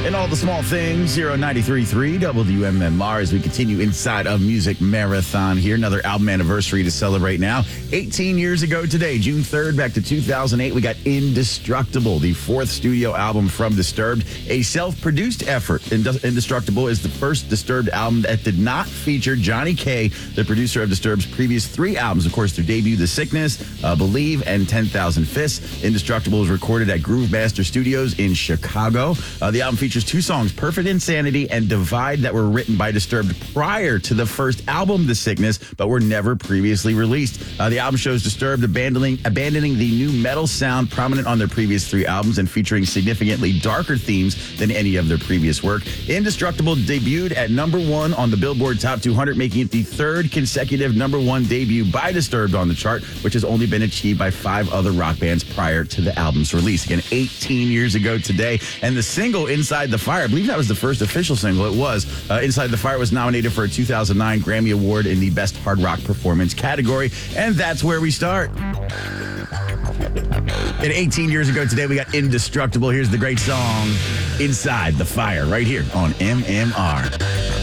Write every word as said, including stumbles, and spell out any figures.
And all the small things here on ninety-three point three W M M R as we continue inside a music marathon here. Another album anniversary to celebrate now. eighteen years ago today, June third, back to two thousand eight, we got Indestructible, the fourth studio album from Disturbed, a self-produced effort. Indestructible is the first Disturbed album that did not feature Johnny Kaye, the producer of Disturbed's previous three albums. Of course, their debut, The Sickness, uh, Believe, and ten thousand Fists. Indestructible was recorded at Groove Master Studios in Chicago. Uh, the album features two songs, Perfect Insanity and Divide, that were written by Disturbed prior to the first album, The Sickness, but were never previously released. Uh, the album shows Disturbed abandoning, abandoning the new metal sound prominent on their previous three albums and featuring significantly darker themes than any of their previous work. Indestructible debuted at number one on the Billboard Top two hundred, making it the third consecutive number one debut by Disturbed on the chart, which has only been achieved by five other rock bands prior to the album's release. Again, eighteen years ago today. And the single, Inside the Fire, I believe that was the first official single. It was. Uh, Inside the Fire was nominated for a two thousand nine Grammy Award in the Best Hard Rock Performance category. And that's where we start. And eighteen years ago today, we got Indestructible. Here's the great song, Inside the Fire, right here on M M R.